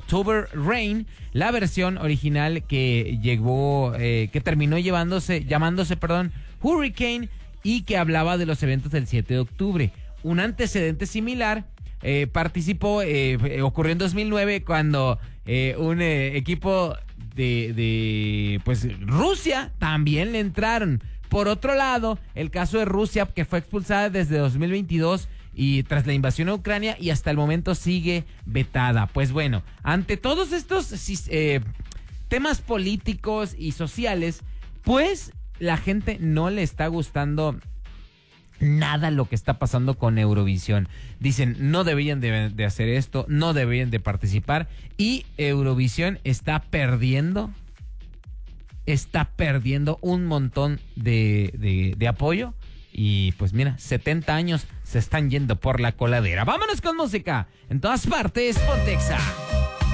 October Rain, la versión original que que terminó llamándose, Hurricane, y que hablaba de los eventos del 7 de octubre. Un antecedente similar ocurrió en 2009 cuando un equipo de Rusia también le entraron. Por otro lado, el caso de Rusia, que fue expulsada desde 2022 y tras la invasión a Ucrania, y hasta el momento sigue vetada. Pues bueno, ante todos estos temas políticos y sociales, pues la gente no le está gustando nada lo que está pasando con Eurovisión. Dicen, no deberían de hacer esto, no deberían de participar, y Eurovisión está perdiendo un montón de apoyo. Y pues mira, 70 años se están yendo por la coladera. Vámonos con música. En todas partes, Pontexa.